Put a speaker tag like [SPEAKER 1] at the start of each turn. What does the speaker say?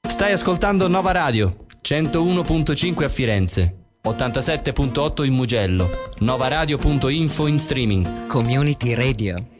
[SPEAKER 1] Stai ascoltando Nova Radio, 101.5 a Firenze, 87.8 in Mugello, novaradio.info in streaming.
[SPEAKER 2] Community Radio.